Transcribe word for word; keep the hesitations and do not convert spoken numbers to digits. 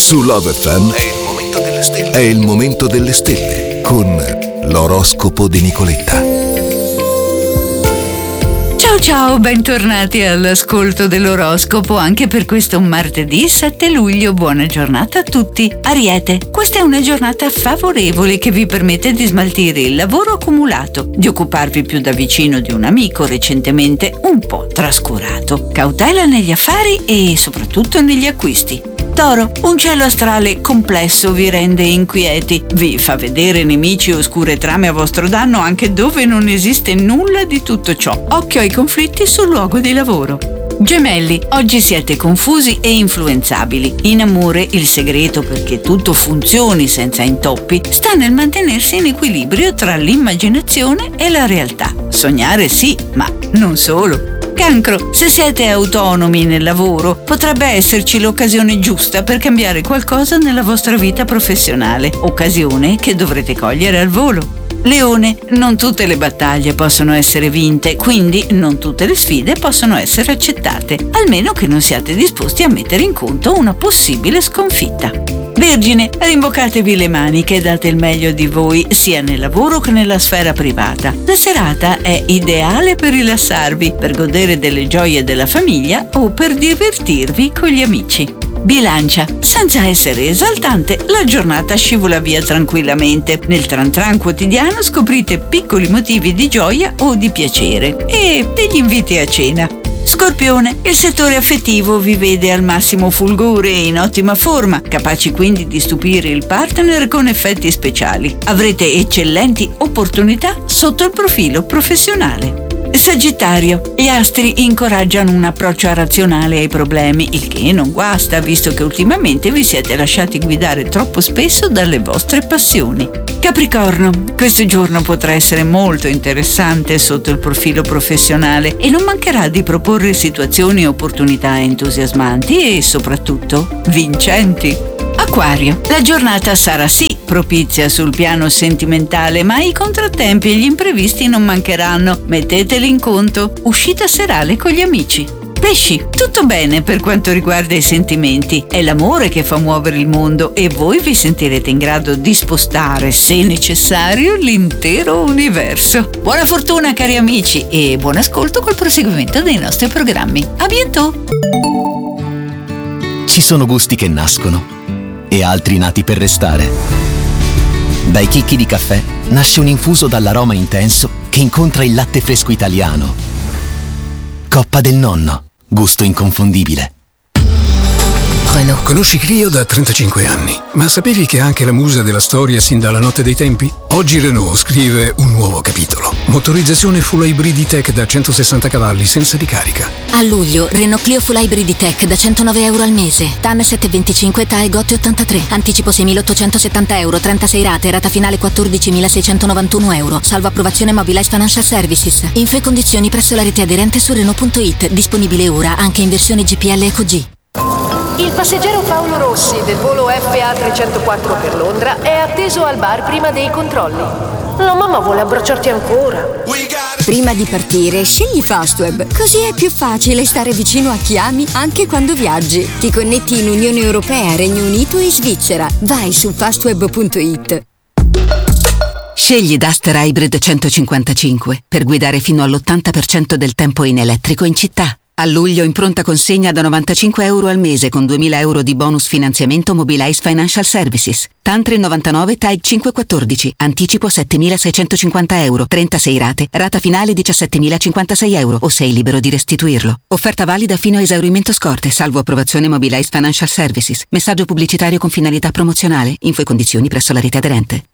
Su Love F M è il momento delle stelle. È il momento delle stelle con l'oroscopo di Nicoletta. Ciao ciao, bentornati all'ascolto dell'oroscopo anche per questo martedì sette luglio. Buona giornata a tutti. Ariete, questa è una giornata favorevole che vi permette di smaltire il lavoro accumulato, di occuparvi più da vicino di un amico recentemente un po' trascurato. Cautela negli affari e soprattutto negli acquisti. Toro, un cielo astrale complesso vi rende inquieti, vi fa vedere nemici e oscure trame a vostro danno anche dove non esiste nulla di tutto ciò. Occhio ai conflitti sul luogo di lavoro. Gemelli, oggi siete confusi e influenzabili. In amore il segreto perché tutto funzioni senza intoppi sta nel mantenersi in equilibrio tra l'immaginazione e la realtà. Sognare sì, ma non solo. Cancro, se siete autonomi nel lavoro, potrebbe esserci l'occasione giusta per cambiare qualcosa nella vostra vita professionale, occasione che dovrete cogliere al volo. Leone, non tutte le battaglie possono essere vinte, quindi non tutte le sfide possono essere accettate, almeno che non siate disposti a mettere in conto una possibile sconfitta. Vergine, rimboccatevi le maniche e date il meglio di voi sia nel lavoro che nella sfera privata. La serata è ideale per rilassarvi, per godere delle gioie della famiglia o per divertirvi con gli amici. Bilancia, senza essere esaltante, la giornata scivola via tranquillamente. Nel tran tran quotidiano scoprite piccoli motivi di gioia o di piacere e degli inviti a cena. Scorpione, il settore affettivo vi vede al massimo fulgore e in ottima forma, capaci quindi di stupire il partner con effetti speciali. Avrete eccellenti opportunità sotto il profilo professionale. Sagittario, gli astri incoraggiano un approccio razionale ai problemi, il che non guasta, visto che ultimamente vi siete lasciati guidare troppo spesso dalle vostre passioni. Capricorno, questo giorno potrà essere molto interessante sotto il profilo professionale e non mancherà di proporre situazioni e opportunità entusiasmanti e soprattutto vincenti. Acquario, la giornata sarà sì propizia sul piano sentimentale, ma i contrattempi e gli imprevisti non mancheranno. Metteteli in conto. Uscita serale con gli amici. Pesci, tutto bene per quanto riguarda i sentimenti. È l'amore che fa muovere il mondo e voi vi sentirete in grado di spostare, se necessario, l'intero universo. Buona fortuna cari amici e buon ascolto col proseguimento dei nostri programmi. A bientôt! Ci sono gusti che nascono e altri nati per restare. Dai chicchi di caffè nasce un infuso dall'aroma intenso che incontra il latte fresco italiano. Coppa del nonno, gusto inconfondibile. Renault. Conosci Clio da trentacinque anni, ma sapevi che è anche la musa della storia sin dalla notte dei tempi? Oggi Renault scrive un nuovo capitolo. Motorizzazione full hybrid E-Tech da centosessanta cavalli senza ricarica. A luglio, Renault Clio full hybrid E-Tech da centonove euro al mese. T A N sette virgola venticinque, T A E Gotti ottantatré. Anticipo seimilaottocentosettanta euro, trentasei rate, rata finale quattordicimilaseicentonovantuno euro. Salvo approvazione Mobilize Financial Services. Info e condizioni presso la rete aderente su Renault punto it. Disponibile ora anche in versione G P L Eco G. Il passeggero Paolo Rossi del volo F A trecentoquattro per Londra è atteso al bar prima dei controlli. La mamma vuole abbracciarti ancora. Prima di partire, scegli Fastweb, così è più facile stare vicino a chi ami anche quando viaggi. Ti connetti in Unione Europea, Regno Unito e Svizzera. Vai su fastweb punto it. Scegli Duster Hybrid centocinquantacinque per guidare fino all'ottanta per cento del tempo in elettrico in città. A luglio in pronta consegna da novantacinque euro al mese con duemila euro di bonus finanziamento Mobilize Financial Services. Tantri novantanove, T A I cinquecentoquattordici. Anticipo settemilaseicentocinquanta euro. trentasei rate. Rata finale diciassettemilacinquantasei euro o sei libero di restituirlo. Offerta valida fino a esaurimento scorte, salvo approvazione Mobilize Financial Services. Messaggio pubblicitario con finalità promozionale. Info e condizioni presso la rete aderente.